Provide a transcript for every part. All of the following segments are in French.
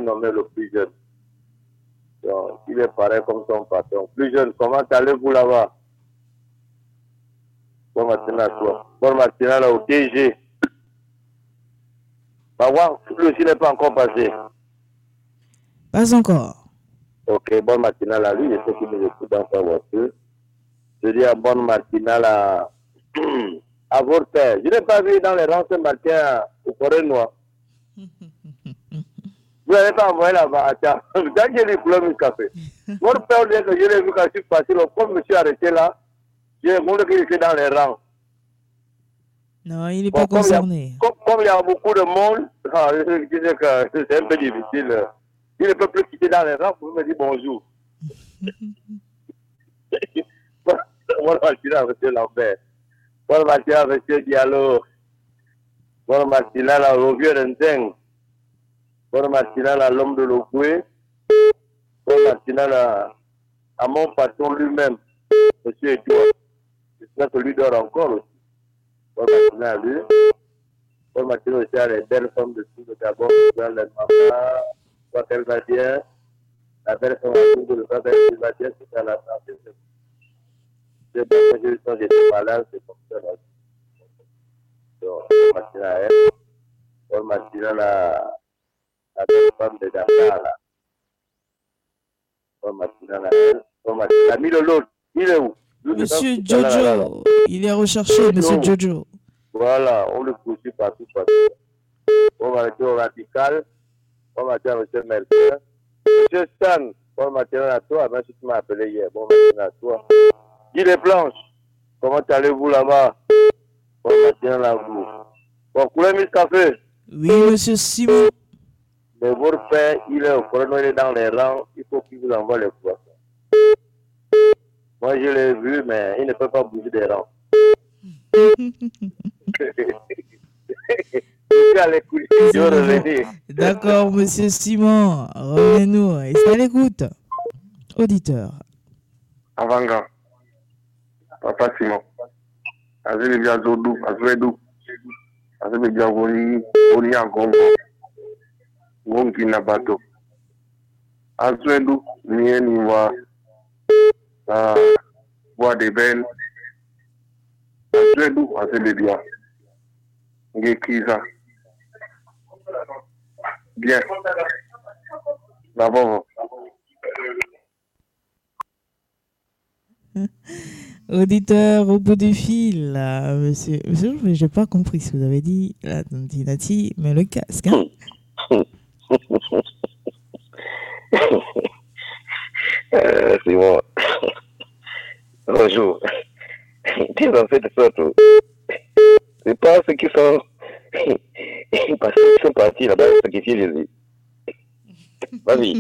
nommé le plus jeune. Donc, il est pareil comme son patron. Plus jeune, comment allez-vous là-bas? Bon matin à toi. Bon matin là au TG. Bah, le aussi n'est pas encore passé. Pas encore. Ok, bonne matinale à lui. Je sais qu'il nous écoute dans sa voiture. Je dis à bonne matinale à votre père. Je n'ai pas vu dans les rangs ce matin au Forêt Noir. Vous n'avez pas envoyé là-bas. Tiens, j'ai les couleurs du café. Votre père, dès que je l'ai vu quand je suis passé, comme je me suis arrêté là, j'ai montré qu'il était dans les rangs. Non, il n'est pas concerné. Comme il y a beaucoup de monde, je disais que c'est un peu difficile. Il ne peut plus quitter dans les rangs pour me dire bonjour. Bonne matinée à M. Lambert. Bonne matinée à M. Diallo. Bonne matinée à Rovieux Renteng. Bonne matinée à l'homme de l'Okoué. Bonne matinée à mon patron lui-même, M. Edouard. J'espère que lui dort encore aussi. Bonne matinée à lui. Bonne matinée aussi à les belles femmes de tout le Gabon. La maman, soit qu'elle va bien. La belle femme de le frère elle va bien, c'est à la santé. C'est bien que j'étais malade, c'est comme ça. Donc, bonne matinée à elle. Bonne matinée à la belle femme de Dakar. Bonne matinée à elle. Bonne matinée à Milolo. Il est où? Monsieur Jojo, il est recherché, Monsieur Jojo. Voilà, on le poursuit partout. Bonne matinée au Radical. Bonne matinée à M. Merkel. Monsieur Stan, bonne matinée à toi. Même si tu m'as appelé hier, bonne matinée à toi. Guy des Planches, comment allez-vous là-bas? Bonne matinée à vous. Bon, coulez mis café. Oui, Monsieur Simon. Mais votre père, il est au chrono, il est dans les rangs. Il faut qu'il vous envoie les poissons. Moi, je l'ai vu, mais il ne peut pas bouger des rangs. Je vais revenir. D'accord, Monsieur Simon. Revenez-nous. Est-ce à l'écoute? Auditeur. Avanga. Papa Simon. Azele bia zodu, azwedu. Azele bia woni angongo. Wongi na bato. Azwedu ni wa bois de ben. Azwedu azele bia. Ngekiza. Bien. D'abord. Auditeur au bout du fil, là, monsieur, je n'ai pas compris ce que vous avez dit. Là, Nati, mais le casque. Hein? C'est bon. Bonjour. Tes enfants de sorte. C'est pas ceux qui sont parce qu'ils sont partis là-bas sacrifier Jésus. Vas-y.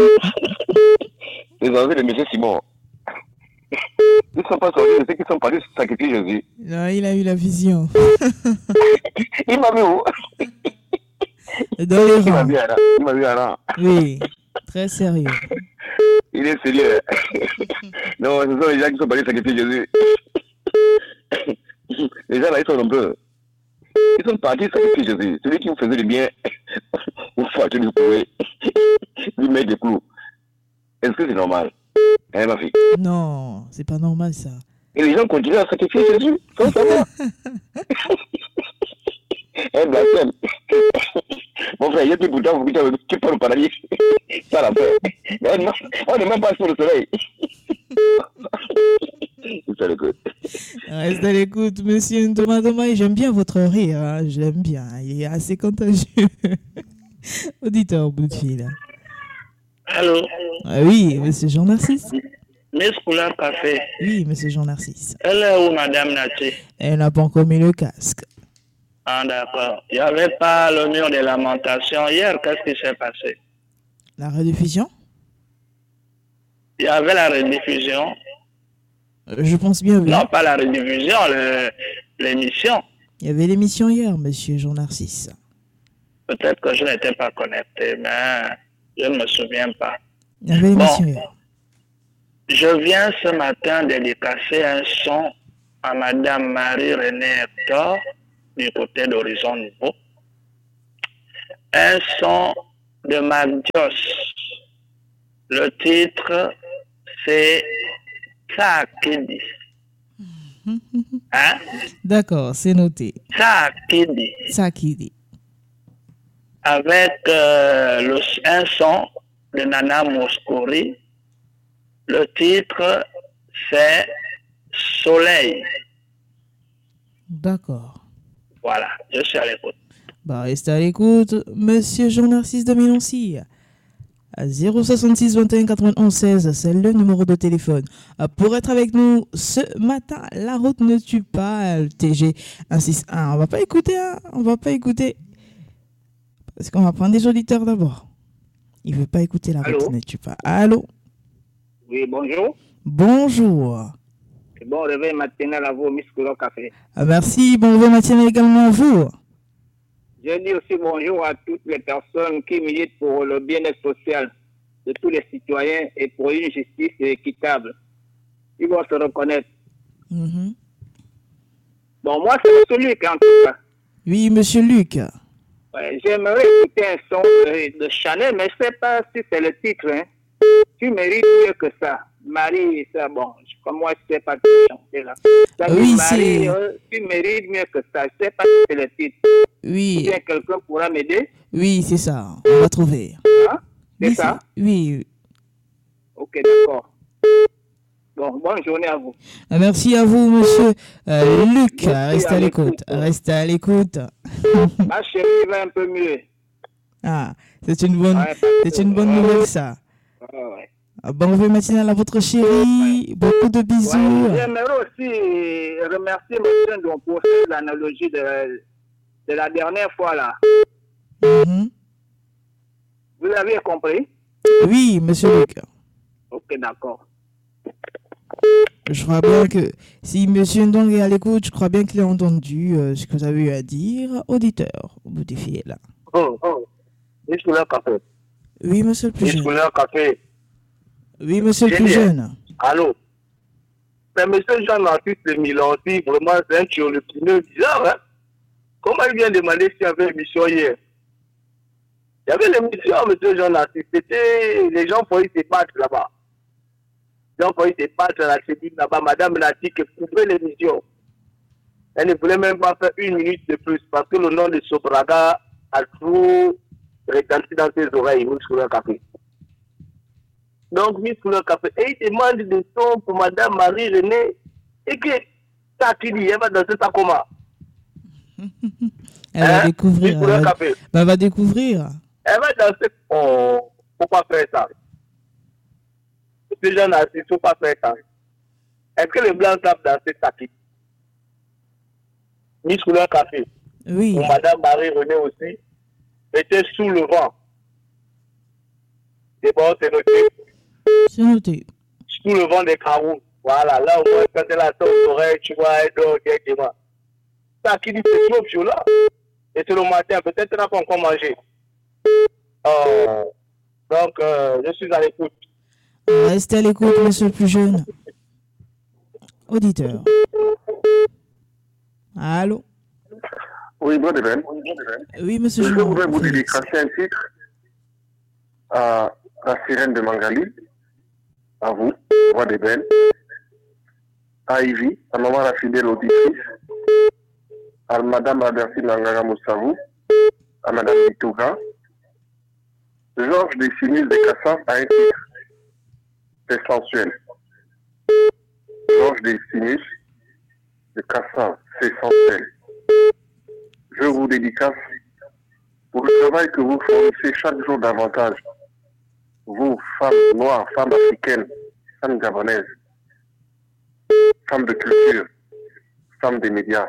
Les enfants de M. Simon. Ils ne sont pas sortis de ceux qui sont partis sacrifier Jésus. Non, il a eu la vision. Il m'a vu où? Dans les rangs. Il m'a vu à rang. Oui, très sérieux. Il est sérieux. Non, ce sont les gens qui sont partis sacrifier Jésus. Les gens là, ils sont nombreux. Ils sont partis sacrifier Jésus. Celui qui vous faisait du bien, vous faites vous pouvez lui mettre des clous. Est-ce que c'est normal? Hein, ma fille? Non, c'est pas normal ça. Et les gens continuent à sacrifier Jésus sans savoir. Un blasphème. Mon frère, il y a plus pourtant, tu peux le paradis. Ça la fait. On n'est même pas sur le soleil. Reste à l'écoute. Reste à l'écoute, monsieur Thomas, j'aime bien votre rire. Hein. J'aime bien. Il est assez contagieux. Auditeur au bout de fil. Allô? Ah oui, monsieur Jean-Narcisse. Miss Couleur Café. Oui, monsieur Jean-Narcisse. Elle est où, madame Nati? Elle n'a pas encore mis le casque. Ah, d'accord. Il n'y avait pas le mur de lamentation hier. Qu'est-ce qui s'est passé? La rediffusion? Il y avait la rediffusion. Je pense bien, oui. Non, pas la rediffusion, l'émission. Il y avait l'émission hier, monsieur Jean-Narcisse. Peut-être que je n'étais pas connecté, mais je ne me souviens pas. Il y avait l'émission hier. Je viens ce matin dédicacer un son à madame Marie-Renée Hector du côté d'Horizon Nouveau. Un son de Magdios. Le titre, c'est Sakidi. Hein? D'accord, c'est noté. Sakidi. Sakidi. Avec un son de Nana Mouskouri. Le titre, c'est Soleil. D'accord. Voilà, je suis à l'écoute. Bah, restez à l'écoute, Monsieur Jean-Narcisse de Mélancy. À 066 21 91 16, c'est le numéro de téléphone. Pour être avec nous ce matin, la route ne tue pas, le TG 161. On va pas écouter, hein, on va pas écouter. Parce qu'on va prendre des auditeurs d'abord. Il veut pas écouter la route ne tue pas. Allô? Oui, bonjour. Bonjour. Bon réveil matinal à vous, Miss Couleur Café. Merci, bon réveil matinal également à vous. Je dis aussi bonjour à toutes les personnes qui militent pour le bien-être social de tous les citoyens et pour une justice équitable. Ils vont se reconnaître. Mm-hmm. Bon, moi, c'est M. Luc, en tout cas. Oui, Monsieur Luc. Ouais, j'aimerais écouter un son de Chanel, mais je ne sais pas si c'est le titre. Hein. Tu mérites mieux que ça. Marie, ça, bon, comme moi, je ne sais pas te chanter là. Ça dit, Oui, Marie, tu mérites mieux que ça. Je ne sais pas si c'est le titre. Oui. Ou bien quelqu'un pourra m'aider? Oui, c'est ça. On va trouver. Hein? C'est Oui, ça? Oui. Ok, d'accord. Bon, bonne journée à vous. Merci à vous, Monsieur Luc. Merci Restez à l'écoute. Restez à l'écoute. Ma chérie va un peu mieux. Ah, c'est une bonne nouvelle, ça. Ouais. Bon réveil matinal à votre chérie. Beaucoup de bisous. Ouais, j'aimerais aussi remercier M. Ndon pour l'analogie de la dernière fois là. Mm-hmm. Vous avez compris? Oui, Monsieur Luc. Ok, d'accord. Je crois bien que si Monsieur Ndong est à l'écoute, je crois bien qu'il a entendu ce que vous avez eu à dire. Auditeur, au bout des fils là. Miss Couleur Café. Oui, Monsieur le plus Miss jeune. Couleur Café. Oui, Monsieur le plus jeune. Allô? Mais Monsieur Jean-Narcisse de Mélancy, vraiment, c'est un turlupineux bizarre, hein? Comment il vient demander s'il y avait une émission hier? Il y avait l'émission, Monsieur Jean-Narcisse. C'était les gens pour y se battre là-bas. Les gens pour y se battre à la tribune là-bas. Madame l'a dit qu'elle couvrait l'émission. Elle ne voulait même pas faire une minute de plus parce que le nom de Sobraga a trop retenti dans ses oreilles, Miss Couleur Café. Donc, Miss Couleur Café, et il demande des sons pour Madame Marie-Renée et que ça qui dit, elle va danser ça comment? Elle va découvrir. Miss Couleur Café. Elle va découvrir. Elle va danser. Oh, faut pas faire ça. Ces gens-là, il faut pas faire ça. Est-ce que les Blancs savent danser ça qui? Miss Couleur Café. Oui. Pour Madame Marie-Renée aussi. Était sous le vent. C'est bon, c'est noté. C'est noté. Sous le vent des carreaux. Voilà, là au moins, quand elle a son oreille, tu vois, elle dort directement. Ça qui dit, c'est trop violent. Et c'est le matin, peut-être qu'elle n'a pas encore mangé. Donc, je suis à l'écoute. Restez à l'écoute, Monsieur le plus jeune. Auditeur. Allô? Oui, bon demain. Oui, Monsieur Je Jean. voudrais vous dédicacer un titre à la sirène de Mangali, à vous, Voix des Belles, à Ivy, à maman la fidèle auditrice, à Madame Abertine Nangara Moussavou, à Madame Vitouga. Georges Décimus de Cassan a un titre, c'est sensuel. Georges Décimus de Cassan, c'est sensuel. Je vous dédicace pour le travail que vous fournissez chaque jour davantage. Vous, femmes noires, femmes africaines, femmes gabonaises, femmes de culture, femmes des médias.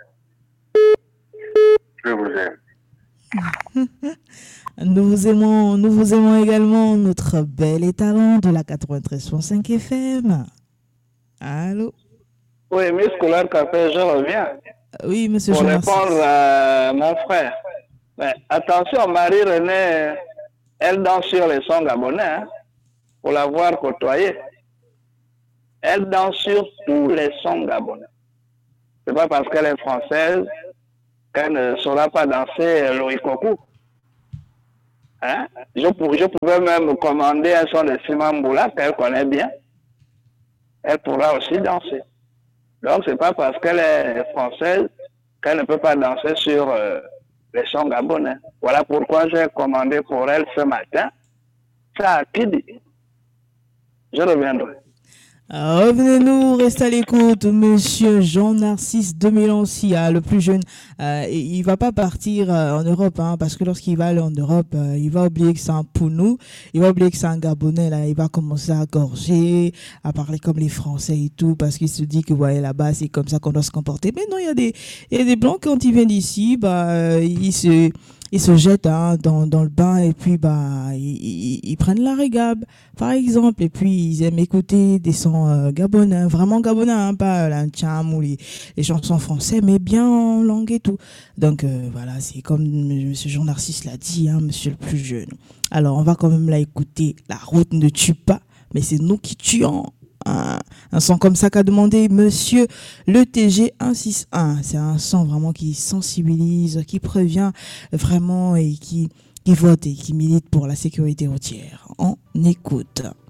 Je vous aime. Nous vous aimons également, notre bel et talent de la 93.5 FM. Allô? Oui, Miss Couleur Café, je reviens. Oui, Monsieur Pour Jean-Narcisse. répondre à mon frère. Mais attention, Marie-Renée, elle danse sur les sons gabonais, hein, pour l'avoir côtoyée. Elle danse sur tous les sons gabonais. C'est pas parce qu'elle est française qu'elle ne saura pas danser l'Oikoku. Hein? Je pouvais même commander un son de Simon Boula qu'elle connaît bien. Elle pourra aussi danser. Donc, c'est pas parce qu'elle est française qu'elle ne peut pas danser sur les sons gabonais. Voilà pourquoi j'ai commandé pour elle ce matin. Ça a qui dit? Je reviendrai. Revenez-nous, restez à l'écoute, monsieur Jean-Narcisse de Mélancy, le plus jeune. Il va pas partir en Europe, parce que lorsqu'il va aller en Europe, il va oublier que c'est un Pounou, il va oublier que c'est un Gabonais, là, il va commencer à gorger, à parler comme les Français et tout, parce qu'il se dit que ouais, là-bas, c'est comme ça qu'on doit se comporter. Mais non, il y a des Blancs, quand ils viennent ici, ils se jettent dans le bain et puis ils prennent la régab par exemple, et puis ils aiment écouter des sons gabonais, vraiment gabonais, pas l'ancham ou les chansons françaises, mais bien en langue et tout. Donc voilà, c'est comme monsieur Jean-Narcisse l'a dit, monsieur le plus jeune. Alors on va quand même là écouter La route ne tue pas, mais c'est nous qui tuons. Un son comme ça qu'a demandé monsieur le TG 161. C'est un son vraiment qui sensibilise, qui prévient vraiment et qui vote et qui milite pour la sécurité routière. On écoute.